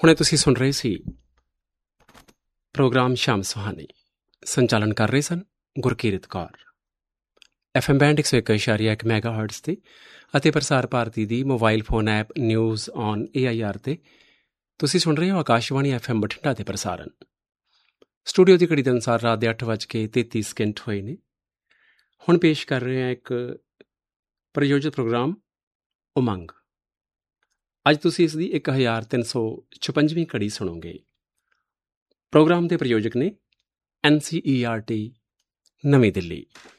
ਹੁਣੇ ਤੁਸੀਂ ਸੁਣ ਰਹੇ ਸੀ ਪ੍ਰੋਗਰਾਮ ਸ਼ਾਮ ਸੁਹਾਨੀ। ਸੰਚਾਲਨ ਕਰ ਰਹੇ ਸਨ ਗੁਰਕੀਰਤ ਕੌਰ। FM ਬੈਂਡ 101.1 ਮੈਗਾਹਰਟਜ਼ 'ਤੇ ਅਤੇ ਪ੍ਰਸਾਰ ਭਾਰਤੀ ਦੀ mobile phone app news on AIR 'ਤੇ ਤੁਸੀਂ ਸੁਣ ਰਹੇ ਹੋ ਆਕਾਸ਼ਵਾਣੀ FM ਬਠਿੰਡਾ ਦੇ ਪ੍ਰਸਾਰਣ। ਸਟੂਡੀਓ ਦੀ ਘੜੀ ਦੇ ਅਨੁਸਾਰ ਰਾਤ ਦੇ 8:33 ਹੋਏ ਨੇ। ਹੁਣ ਪੇਸ਼ ਕਰ ਰਹੇ ਹਾਂ ਇੱਕ ਪ੍ਰਯੋਜਿਤ ਪ੍ਰੋਗਰਾਮ ਉਮੰਗ। ਅੱਜ ਤੁਸੀਂ ਇਸ ਦੀ 1356ਵੀਂ ਕੜੀ ਸੁਣੋਗੇ। ਪ੍ਰੋਗਰਾਮ ਦੇ ਪ੍ਰਯੋਜਕ ਨੇ NCERT ਨਵੀਂ ਦਿੱਲੀ।